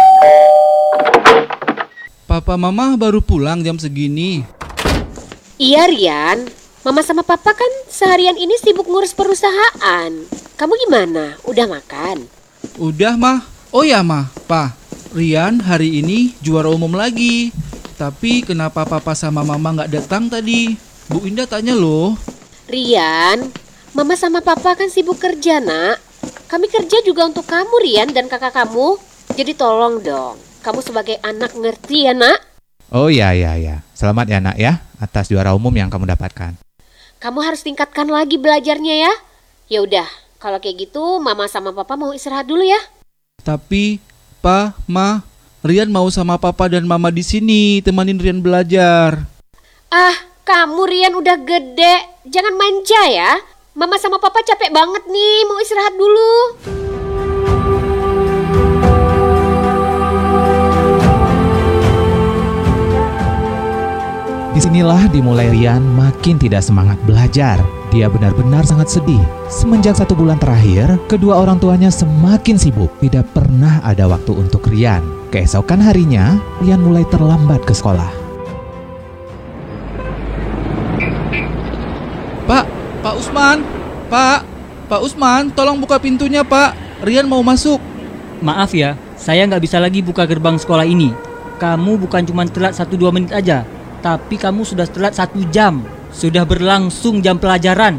Papa Mama baru pulang jam segini. Iya Rian, Mama sama Papa kan seharian ini sibuk ngurus perusahaan. Kamu gimana? Udah makan? Udah Mah. Oh ya Mah, Pa, Rian hari ini juara umum lagi. Tapi kenapa Papa sama Mama gak datang tadi? Bu Indah tanya loh. Rian, Mama sama Papa kan sibuk kerja nak. Kami kerja juga untuk kamu Rian dan kakak kamu. Jadi tolong dong, kamu sebagai anak ngerti ya nak? Oh ya. Selamat ya nak ya, atas juara umum yang kamu dapatkan. Kamu harus tingkatkan lagi belajarnya ya. Ya udah, kalau kayak gitu Mama sama Papa mau istirahat dulu ya. Tapi Pa, Ma, Rian mau sama Papa dan Mama di sini temanin Rian belajar. Ah, kamu Rian udah gede, jangan manja ya. Mama sama Papa capek banget nih, mau istirahat dulu. Di sini Disinilah dimulai Rian makin tidak semangat belajar. Dia benar-benar sangat sedih. Semenjak 1 bulan terakhir, kedua orang tuanya semakin sibuk. Tidak pernah ada waktu untuk Rian. Keesokan harinya, Rian mulai terlambat ke sekolah. Pak Usman, Pak Usman, tolong buka pintunya Pak. Rian mau masuk. Maaf ya, saya nggak bisa lagi buka gerbang sekolah ini. Kamu bukan cuma telat 1-2 menit aja, tapi kamu sudah telat 1 jam. Sudah berlangsung jam pelajaran.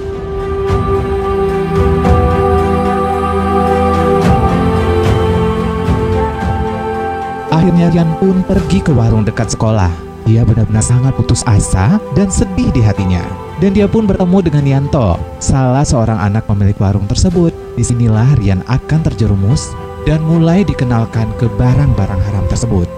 Akhirnya Rian pun pergi ke warung dekat sekolah. Dia benar-benar sangat putus asa dan sedih di hatinya. Dan dia pun bertemu dengan Yanto, salah seorang anak pemilik warung tersebut. Disinilah Rian akan terjerumus dan mulai dikenalkan ke barang-barang haram tersebut.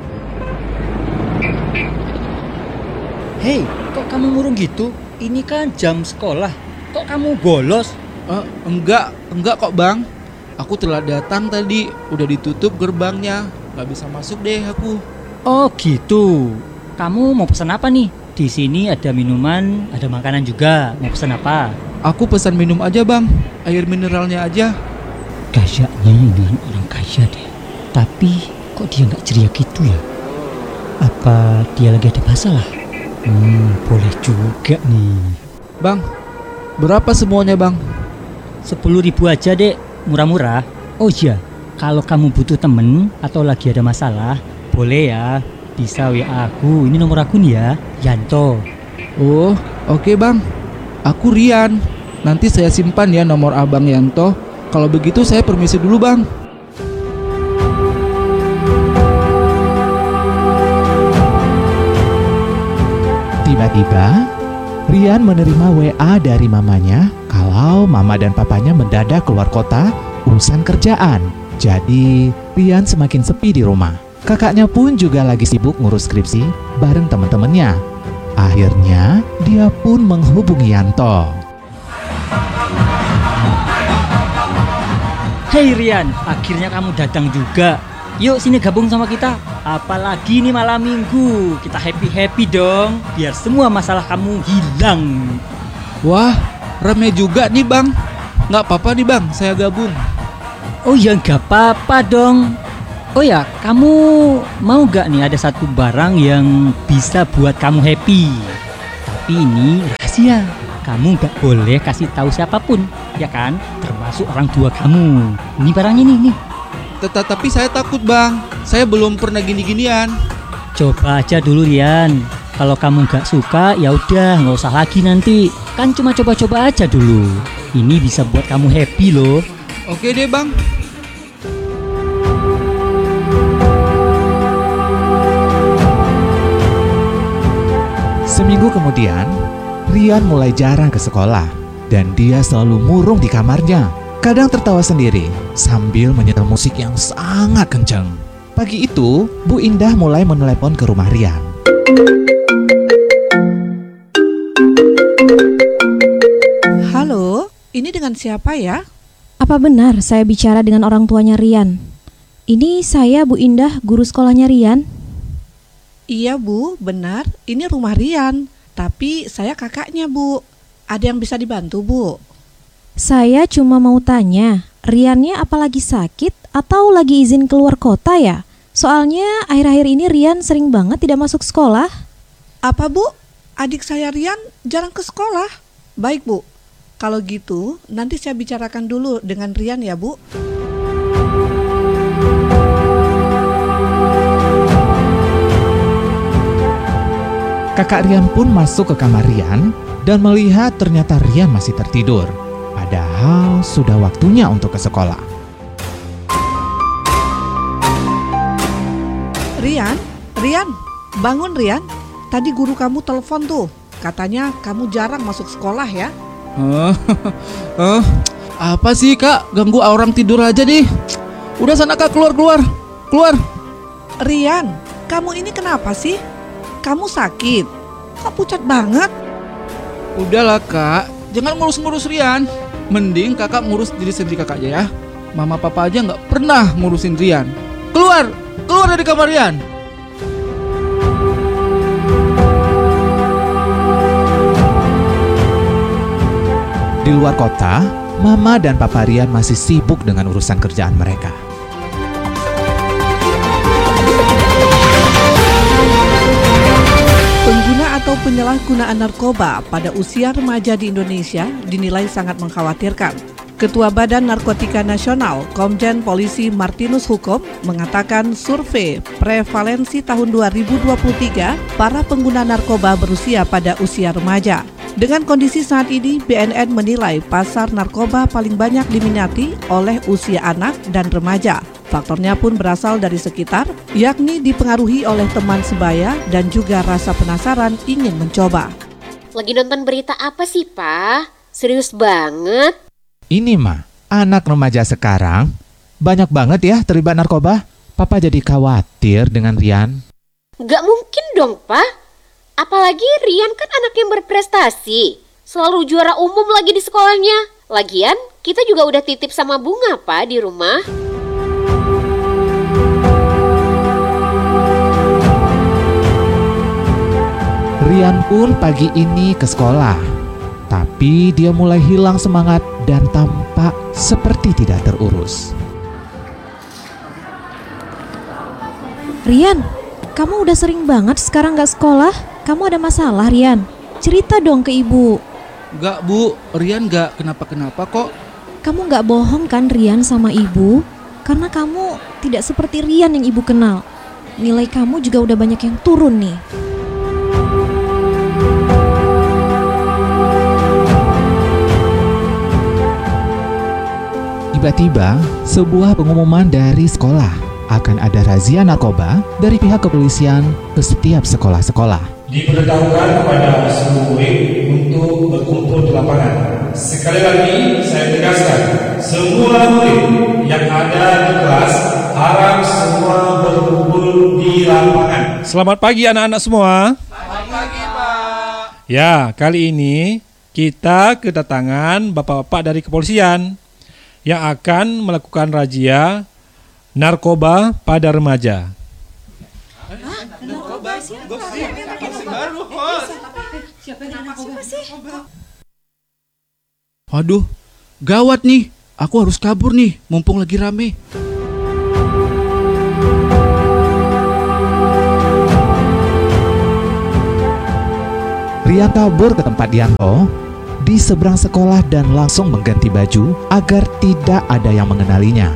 Hei, kok kamu murung gitu? Ini kan jam sekolah. Kok kamu bolos? Enggak kok bang. Aku telat datang tadi, udah ditutup gerbangnya. Gak bisa masuk deh aku. Oh gitu. Kamu mau pesan apa nih? Di sini ada minuman, ada makanan juga. Mau pesan apa? Aku pesan minum aja bang, air mineralnya aja. Kayaknya ini orang kaya deh. Tapi kok dia nggak ceria gitu ya? Apa dia lagi ada masalah? Boleh juga nih. Bang, berapa semuanya bang? 10.000 aja dek, murah-murah. Oh iya, kalau kamu butuh temen atau lagi ada masalah, boleh ya, bisa WA aku. Ini nomor aku nih ya, Yanto. Oh, oke bang. Aku Rian. Nanti saya simpan ya nomor abang Yanto. Kalau begitu saya permisi dulu bang. Tiba-tiba, Rian menerima WA dari mamanya kalau mama dan papanya mendadak keluar kota urusan kerjaan. Jadi, Rian semakin sepi di rumah. Kakaknya pun juga lagi sibuk ngurus skripsi bareng teman-temannya. Akhirnya, dia pun menghubungi Yanto. Hei Rian, akhirnya kamu datang juga. Yuk sini gabung sama kita. Apalagi ini malam minggu, kita happy-happy dong, biar semua masalah kamu hilang. Wah, rame juga nih bang. Nggak apa-apa nih bang, saya gabung. Oh ya nggak apa-apa dong. Oh ya, kamu mau gak nih ada satu barang yang bisa buat kamu happy? Tapi ini rahasia. Kamu gak boleh kasih tahu siapapun, ya kan? Termasuk orang tua kamu. Ini barangnya nih. Tetapi saya takut bang. Saya belum pernah gini-ginian. Coba aja dulu Rian. Kalau kamu gak suka, ya udah nggak usah lagi nanti. Kan cuma coba-coba aja dulu. Ini bisa buat kamu happy loh. Oke deh bang. Seminggu kemudian, Rian mulai jarang ke sekolah dan dia selalu murung di kamarnya. Kadang tertawa sendiri sambil menyetel musik yang sangat kencang. Pagi itu, Bu Indah mulai menelepon ke rumah Rian. Halo, ini dengan siapa ya? Apa benar saya bicara dengan orang tuanya Rian? Ini saya Bu Indah, guru sekolahnya Rian. Iya Bu, benar. Ini rumah Rian. Tapi saya kakaknya Bu. Ada yang bisa dibantu Bu? Saya cuma mau tanya, Riannya apa lagi sakit atau lagi izin keluar kota ya? Soalnya akhir-akhir ini Rian sering banget tidak masuk sekolah. Apa Bu? Adik saya Rian jarang ke sekolah. Baik Bu, kalau gitu nanti saya bicarakan dulu dengan Rian ya Bu. Kakak Rian pun masuk ke kamar Rian dan melihat ternyata Rian masih tertidur. Padahal sudah waktunya untuk ke sekolah. Rian, bangun Rian. Tadi guru kamu telepon tuh. Katanya kamu jarang masuk sekolah ya. Apa sih kak? Ganggu orang tidur aja nih. Udah sana kak, keluar. Rian, kamu ini kenapa sih? Kamu sakit? Kok pucat banget? Udahlah kak, jangan ngurus-ngurus Rian. Mending kakak ngurus diri sendiri kakak aja ya. Mama papa aja nggak pernah ngurusin Rian. Keluar dari kamar Rian. luar kota, Mama dan Papa Rian masih sibuk dengan urusan kerjaan mereka. Pengguna atau penyalahgunaan narkoba pada usia remaja di Indonesia dinilai sangat mengkhawatirkan. Ketua Badan Narkotika Nasional, Komjen Polisi Martinus Hukum, mengatakan survei prevalensi tahun 2023 para pengguna narkoba berusia pada usia remaja. Dengan kondisi saat ini, BNN menilai pasar narkoba paling banyak diminati oleh usia anak dan remaja. Faktornya pun berasal dari sekitar, yakni dipengaruhi oleh teman sebaya dan juga rasa penasaran ingin mencoba. Lagi nonton berita apa sih, Pak? Serius banget? Ini mah, anak remaja sekarang banyak banget ya terlibat narkoba. Papa jadi khawatir dengan Rian. Gak mungkin dong, Pak. Apalagi Rian kan anak yang berprestasi. Selalu juara umum lagi di sekolahnya. Lagian, kita juga udah titip sama Bunga, Pak, di rumah. Rian pun pagi ini ke sekolah, tapi dia mulai hilang semangat dan tampak seperti tidak terurus. Rian, kamu udah sering banget sekarang gak sekolah. Kamu ada masalah, Rian? Cerita dong ke ibu. Enggak, Bu. Rian enggak kenapa-kenapa kok. Kamu gak bohong kan, Rian, sama ibu? Karena kamu tidak seperti Rian yang ibu kenal. Nilai kamu juga udah banyak yang turun nih. Tiba-tiba, sebuah pengumuman dari sekolah akan ada razia narkoba dari pihak kepolisian ke setiap sekolah-sekolah. Diberitahukan kepada seluruh murid untuk berkumpul di lapangan. Sekali lagi saya tegaskan, semua murid yang ada di kelas harap semua berkumpul di lapangan. Selamat pagi anak-anak semua. Selamat pagi, Pak. Ya, kali ini kita kedatangan bapak-bapak dari kepolisian yang akan melakukan razia narkoba pada remaja. Aduh, gawat nih. Aku harus kabur nih, mumpung lagi rame. Rian kabur ke tempat Dianto di seberang sekolah dan langsung mengganti baju agar tidak ada yang mengenalinya.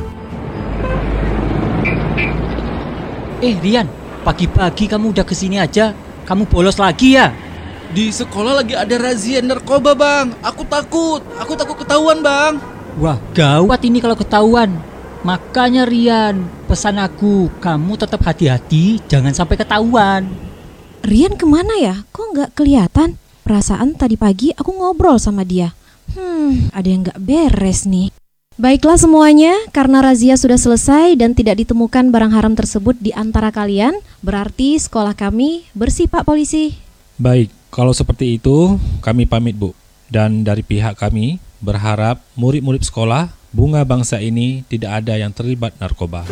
Rian, pagi-pagi kamu udah kesini aja. Kamu bolos lagi ya? Di sekolah lagi ada razia narkoba, Bang. Aku takut ketahuan, Bang. Wah, gawat ini kalau ketahuan. Makanya Rian, pesan aku, kamu tetap hati-hati, jangan sampai ketahuan. Rian kemana ya? Kok nggak kelihatan? Perasaan tadi pagi aku ngobrol sama dia. Ada yang nggak beres nih. Baiklah semuanya, karena razia sudah selesai dan tidak ditemukan barang haram tersebut di antara kalian, berarti sekolah kami bersih, Pak Polisi. Baik, kalau seperti itu kami pamit, Bu. Dan dari pihak kami berharap murid-murid sekolah Bunga Bangsa ini tidak ada yang terlibat narkoba.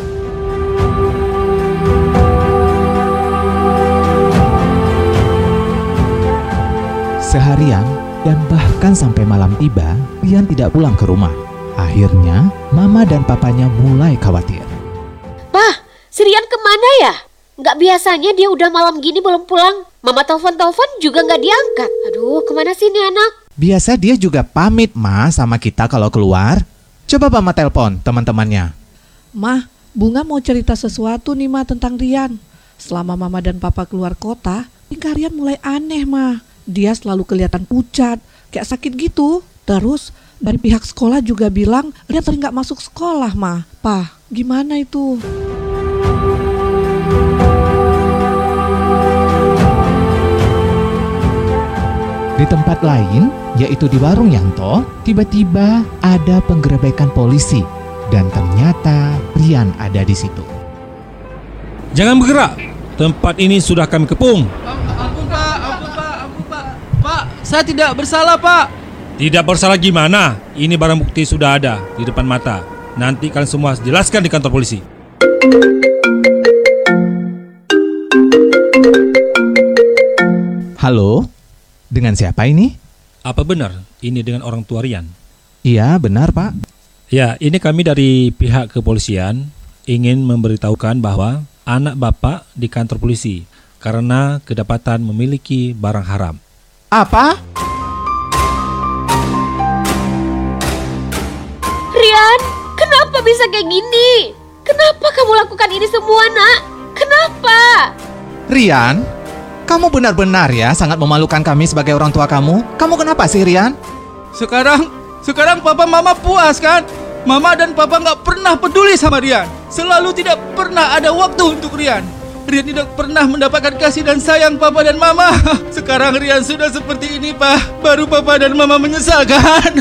Seharian dan bahkan sampai malam tiba, Rian tidak pulang ke rumah. Akhirnya, Mama dan Papanya mulai khawatir. Pak, si Rian kemana ya? Nggak biasanya dia udah malam gini belum pulang. Mama telepon juga nggak diangkat. Aduh, kemana sih ini anak? Biasa dia juga pamit, Ma, sama kita kalau keluar. Coba Mama telepon teman-temannya. Mah, Bunga mau cerita sesuatu nih, Ma, tentang Rian. Selama Mama dan Papa keluar kota, tingkah Rian mulai aneh, Ma. Dia selalu kelihatan pucat, kayak sakit gitu. Terus dari pihak sekolah juga bilang Rian sering gak masuk sekolah, Ma. Pa, gimana itu? Di tempat lain, yaitu di warung Yanto, tiba-tiba ada penggerebekan polisi. Dan ternyata Rian ada di situ. Jangan bergerak, tempat ini sudah kami kepung. Ampun Pak. Pak, saya tidak bersalah, Pak. Tidak bersalah gimana? Ini barang bukti sudah ada di depan mata. Nanti kalian semua jelaskan di kantor polisi. Halo, dengan siapa ini? Apa benar ini dengan orang tua Rian? Iya, benar Pak. Ya, ini kami dari pihak kepolisian ingin memberitahukan bahwa anak Bapak di kantor polisi karena kedapatan memiliki barang haram. Apa? Rian, kenapa bisa kayak gini? Kenapa kamu lakukan ini semua, Nak? Kenapa? Rian, kamu benar-benar ya sangat memalukan kami sebagai orang tua kamu. Kamu kenapa sih, Rian? Sekarang Papa Mama puas kan? Mama dan Papa nggak pernah peduli sama Rian. Selalu tidak pernah ada waktu untuk Rian. Rian tidak pernah mendapatkan kasih dan sayang Papa dan Mama. Sekarang Rian sudah seperti ini, Pak. Baru Papa dan Mama menyesal kan?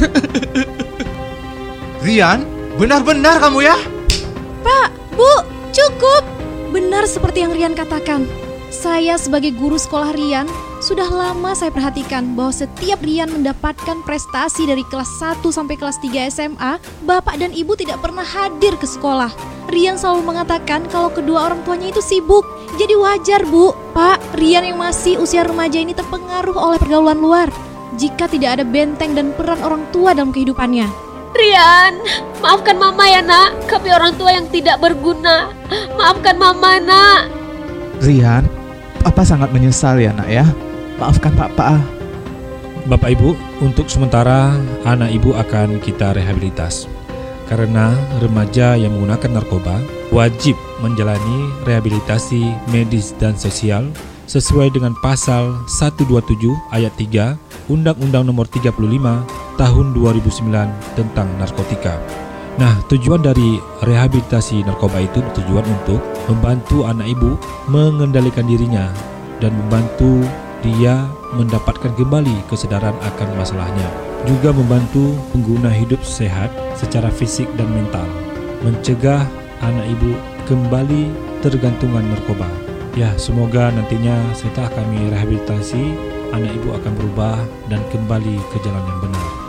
Rian, benar-benar kamu ya? Pak, Bu, cukup. Benar seperti yang Rian katakan. Saya sebagai guru sekolah Rian, sudah lama saya perhatikan bahwa setiap Rian mendapatkan prestasi dari kelas 1 sampai kelas 3 SMA, Bapak dan Ibu tidak pernah hadir ke sekolah. Rian selalu mengatakan kalau kedua orang tuanya itu sibuk. Jadi wajar, Bu. Pak, Rian yang masih usia remaja ini terpengaruh oleh pergaulan luar. Jika tidak ada benteng dan peran orang tua dalam kehidupannya. Rian, maafkan Mama ya, Nak. Kami orang tua yang tidak berguna. Maafkan Mama, Nak. Rian, Papa sangat menyesal ya nak ya. Maafkan Papa. Bapak Ibu, untuk sementara anak Ibu akan kita rehabilitas. Karena remaja yang menggunakan narkoba wajib menjalani rehabilitasi medis dan sosial sesuai dengan pasal 127 ayat 3 Undang-Undang Nomor 35 Tahun 2009 tentang narkotika. Nah, tujuan dari rehabilitasi narkoba itu bertujuan untuk membantu anak ibu mengendalikan dirinya dan membantu dia mendapatkan kembali kesadaran akan masalahnya. Juga membantu pengguna hidup sehat secara fisik dan mental, mencegah anak ibu kembali tergantungan narkoba. Ya, semoga nantinya setelah kami rehabilitasi, anak ibu akan berubah dan kembali ke jalan yang benar.